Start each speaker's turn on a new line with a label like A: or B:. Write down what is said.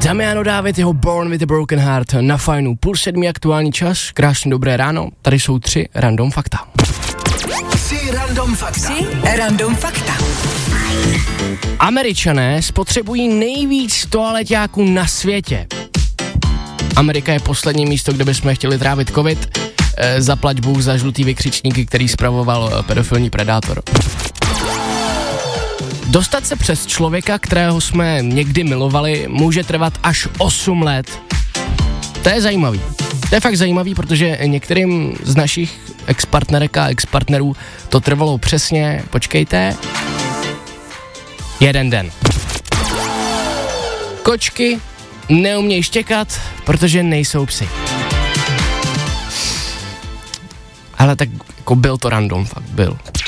A: Damiano David, jeho Born with a Broken Heart na Fajnu. 6:30 aktuální čas, krásně dobré ráno, tady jsou 3 random fakta.
B: 3 random fakta.
A: Američané spotřebují nejvíc toaleťáků na světě. Amerika je poslední místo, kde bychom chtěli trávit covid. Zaplať Bůh za žlutý vykřičníky, který spravoval pedofilní predátor. Dostat se přes člověka, kterého jsme někdy milovali, může trvat až 8 let. To je zajímavý. To je fakt zajímavý, protože některým z našich ex-partnerek a ex-partnerů to trvalo přesně, počkejte, 1 den. Kočky neumějí štěkat, protože nejsou psi. Ale tak jako byl to random, fakt byl.